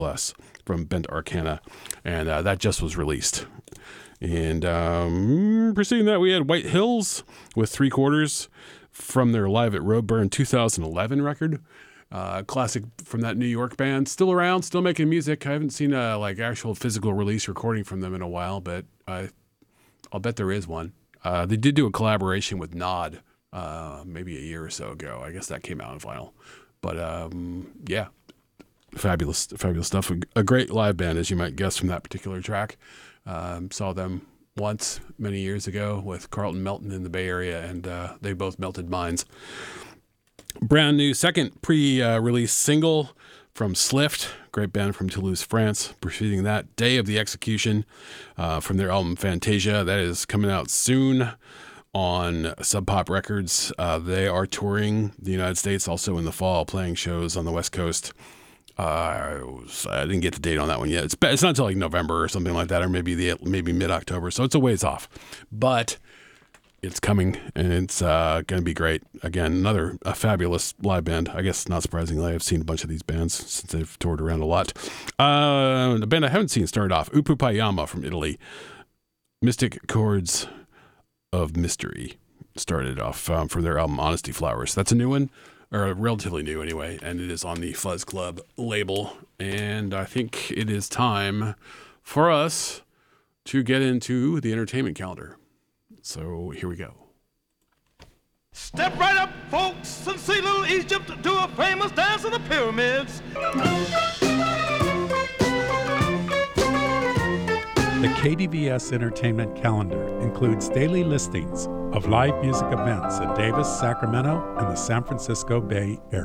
Less from Bent Arcana, and that just was released. And preceding that, we had White Hills with 3/4 from their Live at Roadburn 2011 record. Classic from that New York band. Still around, still making music. I haven't seen a actual physical release recording from them in a while, but I'll bet there is one. They did do a collaboration with Nod maybe a year or so ago. I guess that came out on vinyl. But yeah, fabulous stuff. A great live band, as you might guess from that particular track. Saw them once many years ago with Carlton Melton in the Bay Area, and they both melted minds. Brand new second pre-release single from Slift, great band from Toulouse, France. Preceding that, Day of the Execution from their album Fantasia. That is coming out soon on Sub Pop Records. They are touring the United States also in the fall, playing shows on the West Coast. I didn't get the date on that one yet. It's not until November or something like that, or maybe mid-October. So it's a ways off, but it's coming, and it's going to be great. Again, a fabulous live band. I guess not surprisingly, I've seen a bunch of these bands since they've toured around a lot. The band I haven't seen started off, Upupayama from Italy. Mystic Chords of Mystery started off for their album Honesty Flowers. That's a new one, or relatively new anyway, and it is on the Fuzz Club label. And I think it is time for us to get into the entertainment calendar. So here we go. Step right up, folks, and see little Egypt do a famous dance of the pyramids. The KDVS Entertainment Calendar includes daily listings of live music events in Davis, Sacramento, and the San Francisco Bay Area.